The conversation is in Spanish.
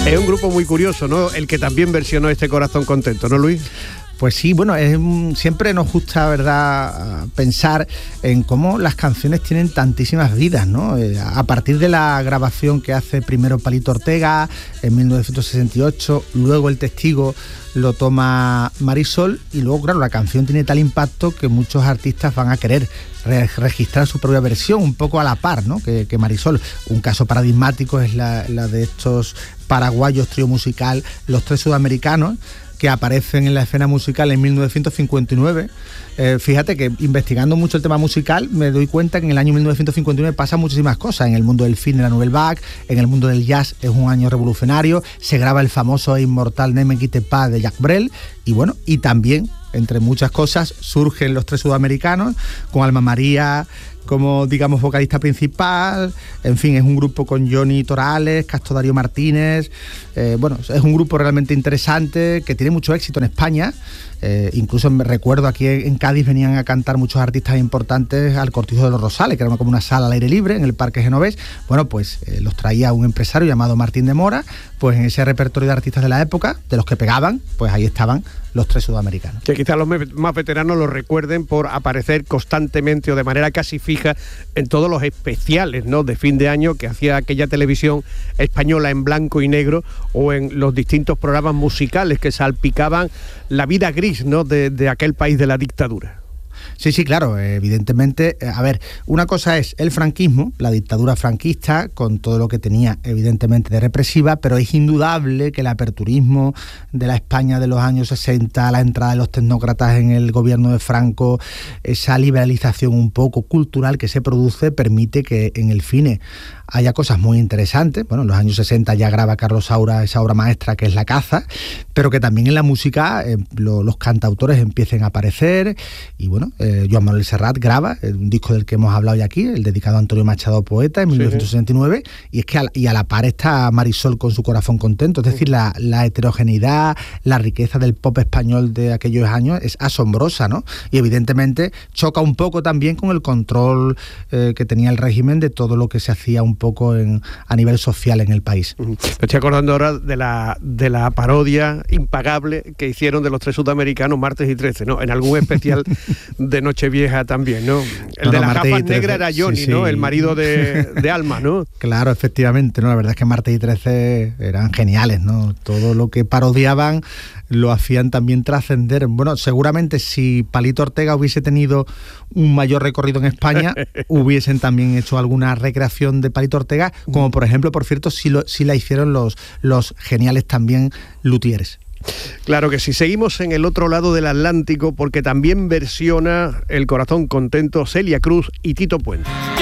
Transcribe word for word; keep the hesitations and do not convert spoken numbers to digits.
Es un grupo muy curioso, ¿no? El que también versionó este Corazón Contento, ¿no, Luis? Pues sí, bueno, es, siempre nos gusta, ¿verdad?, pensar en cómo las canciones tienen tantísimas vidas, ¿no? Eh, a partir de la grabación que hace primero Palito Ortega en mil novecientos sesenta y ocho, luego El Testigo lo toma Marisol y luego, claro, la canción tiene tal impacto que muchos artistas van a querer re- registrar su propia versión, un poco a la par, ¿no?, que, que Marisol. Un caso paradigmático es la, la de estos paraguayos trío musical, Los Tres Sudamericanos, que aparecen en la escena musical en mil novecientos cincuenta y nueve. Eh, fíjate que investigando mucho el tema musical me doy cuenta que en el año mil novecientos cincuenta y nueve pasan muchísimas cosas. En el mundo del cine, la Nouvelle Vague, en el mundo del jazz es un año revolucionario, se graba el famoso e inmortal Ne me quitte pas de Jacques Brel, y bueno, y también, entre muchas cosas, surgen Los Tres Sudamericanos, con Alma María como, digamos, vocalista principal. En fin, es un grupo con Johnny Torales, Casto Darío Martínez. Eh, bueno, es un grupo realmente interesante que tiene mucho éxito en España. Eh, incluso me recuerdo aquí en Cádiz venían a cantar muchos artistas importantes al Cortijo de los Rosales, que era como una sala al aire libre en el Parque Genovés. Bueno, pues eh, los traía un empresario llamado Martín de Mora. Pues en ese repertorio de artistas de la época, de los que pegaban, pues ahí estaban Los Tres Sudamericanos. Que quizás los más veteranos lo recuerden por aparecer constantemente o de manera casi fija en todos los especiales, ¿no?, de fin de año que hacía aquella televisión española en blanco y negro, o en los distintos programas musicales que salpicaban la vida gris, ¿no?, de, de aquel país de la dictadura. Sí, sí, claro, evidentemente. A ver, una cosa es el franquismo, la dictadura franquista, con todo lo que tenía evidentemente de represiva, pero es indudable que el aperturismo de la España de los años sesenta, la entrada de los tecnócratas en el gobierno de Franco, esa liberalización un poco cultural que se produce, permite que en el cine haya cosas muy interesantes. Bueno, en los años sesenta ya graba Carlos Saura esa obra maestra que es La caza, pero que también en la música eh, lo, los cantautores empiecen a aparecer. Y bueno, eh, Joan Manuel Serrat graba eh, un disco del que hemos hablado ya aquí, el dedicado a Antonio Machado Poeta, en mil novecientos sesenta y nueve, sí. Y es que a, y a la par está Marisol con su Corazón Contento. Es decir, la, la heterogeneidad, la riqueza del pop español de aquellos años es asombrosa, ¿no? Y evidentemente choca un poco también con el control eh, que tenía el régimen de todo lo que se hacía un poco en, a nivel social en el país. Me estoy acordando ahora de la, de la parodia impagable que hicieron de Los Tres Sudamericanos, Martes y trece, ¿no? En algún especial de Nochevieja también, ¿no? El no, de no, las gafas negras era Johnny, sí, sí. ¿no? El marido de, de Alma, ¿no? Claro, efectivamente, ¿no? La verdad es que Martes y trece eran geniales, ¿no? Todo lo que parodiaban lo hacían también trascender. Bueno, seguramente si Palito Ortega hubiese tenido un mayor recorrido en España, hubiesen también hecho alguna recreación de Palito Ortega, como por ejemplo, por cierto, si, lo, si la hicieron los, los geniales también luthieres. Claro que sí. Seguimos en el otro lado del Atlántico porque también versiona El Corazón Contento Celia Cruz y Tito Puente.